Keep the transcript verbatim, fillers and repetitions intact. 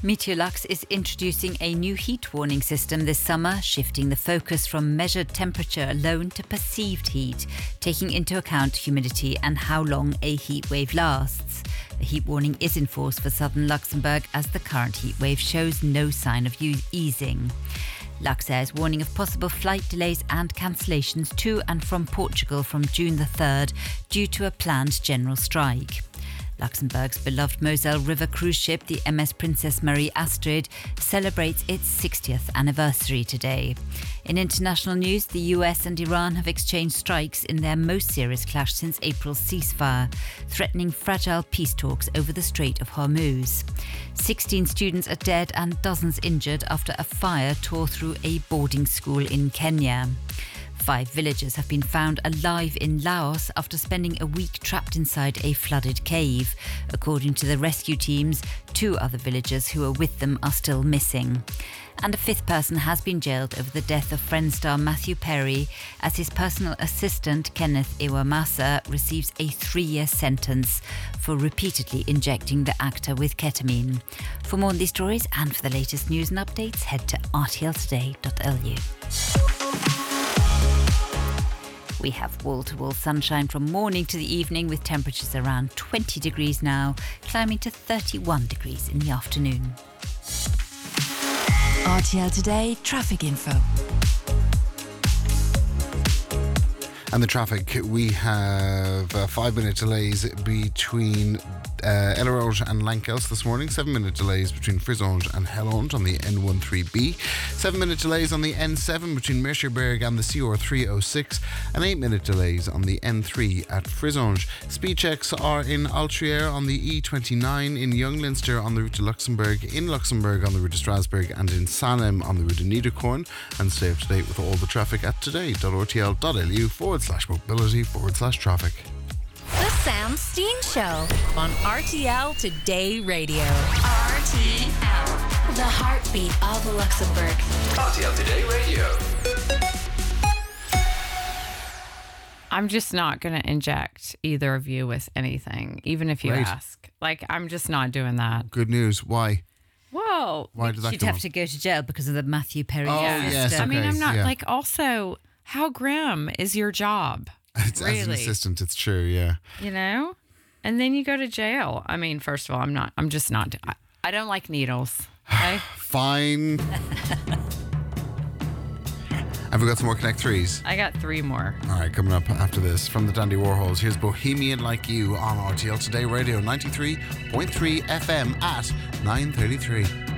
Meteorlux is introducing a new heat warning system this summer, shifting the focus from measured temperature alone to perceived heat, taking into account humidity and how long a heat wave lasts. The heat warning is in force for southern Luxembourg as the current heat wave shows no sign of easing. Luxair is warning of possible flight delays and cancellations to and from Portugal from June the third due to a planned general strike. Luxembourg's beloved Moselle River cruise ship, the M S Princess Marie Astrid, celebrates its sixtieth anniversary today. In international news, the U S and Iran have exchanged strikes in their most serious clash since April's ceasefire, threatening fragile peace talks over the Strait of Hormuz. sixteen students are dead and dozens injured after a fire tore through a boarding school in Kenya. Five villagers have been found alive in Laos after spending a week trapped inside a flooded cave. According to the rescue teams, two other villagers who were with them are still missing. And a fifth person has been jailed over the death of Friends star Matthew Perry as his personal assistant Kenneth Iwamasa receives a three-year sentence for repeatedly injecting the actor with ketamine. For more on these stories and for the latest news and updates, head to r t l today dot l u. We have wall-to-wall sunshine from morning to the evening with temperatures around twenty degrees now, climbing to thirty-one degrees in the afternoon. R T L Today traffic info. And the traffic, we have uh, five minute delays between uh, Elaroge and Lankels this morning, seven minute delays between Frisonge and Hellonge on the N thirteen B, seven minute delays on the N seven between Mercerberg and the C R three oh six, and eight minute delays on the N three at Frisonge. Speed checks are in Altrier on the E twenty-nine, in Young Leinster on the route to Luxembourg, in Luxembourg on the route to Strasbourg, and in Salem on the route to Niederkorn. And stay up to date with all the traffic at today.rtl.lu forward slash mobility forward slash traffic. The Sam Steen Show on R T L Today Radio. R T L, the heartbeat of Luxembourg. R T L Today Radio. I'm just not going to inject either of you with anything, even if you Right. ask. Like, I'm just not doing that. Good news. Why? Whoa. Why did that She'd come have up? to go to jail because of the Matthew Perry Oh, sister. yes, I mean, okay, I'm not yeah. like, also, how grim is your job? It's, really? As an assistant, it's true, yeah. You know? And then you go to jail. I mean, first of all, I'm not, I'm just not, I, I don't like needles. Okay? Fine. Have we got some more Connect threes? I got three more. All right, coming up after this from the Dandy Warhols, here's Bohemian Like You on R T L Today Radio ninety-three point three F M at nine thirty-three.